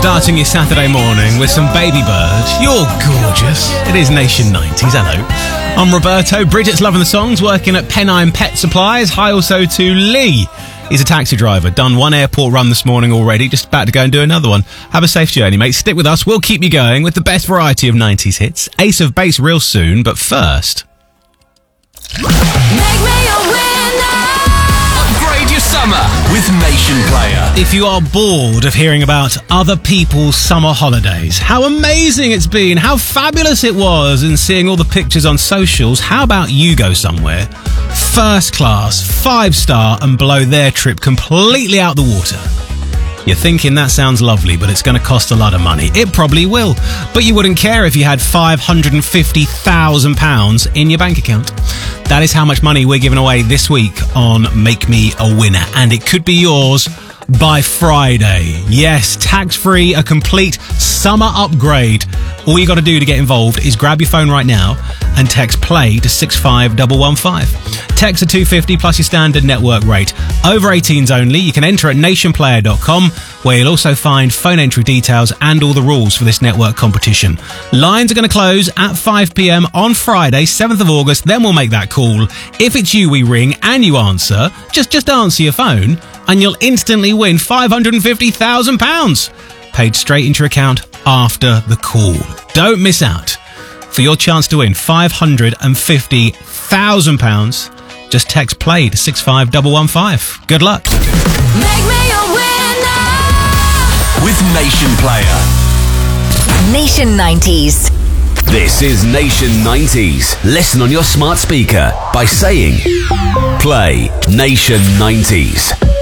Starting your Saturday morning with some Baby Bird. You're gorgeous. It is Nation 90s. Hello. I'm Roberto. Bridget's loving the songs, working at Pennine Pet Supplies. Hi also to Lee. He's a taxi driver. Done one airport run this morning already. Just about to go and do another one. Have a safe journey, mate. Stick with us. We'll keep you going with the best variety of 90s hits. Ace of Base real soon, but first... Make me a winner. Upgrade your summer with Nation Player. If you are bored of hearing about other people's summer holidays, how amazing it's been, how fabulous it was, and seeing all the pictures on socials, how about you go somewhere first class, 5-star, and blow their trip completely out the water? You're thinking that sounds lovely, but it's going to cost a lot of money. It probably will, but you wouldn't care if you had £550,000 in your bank account. That is how much money we're giving away this week on Make Me a Winner, and it could be yours by Friday. Yes, tax-free, a complete summer upgrade. All you got to do to get involved is grab your phone right now and text PLAY to 65115. Text at 250 plus your standard network rate. Over 18s only. You can enter at nationplayer.com, where you'll also find phone entry details and all the rules for this network competition. Lines are going to close at 5 p.m. on Friday, 7th of August. Then we'll make that call. If it's you we ring and you answer, just answer your phone and you'll instantly win £550,000 paid straight into your account after the call. Don't miss out. For your chance to win £550,000, just text PLAY to 65115. Good luck. Make me a winner with Nation Player. Nation 90s. This is Nation 90s. Listen on your smart speaker by saying Play Nation 90s.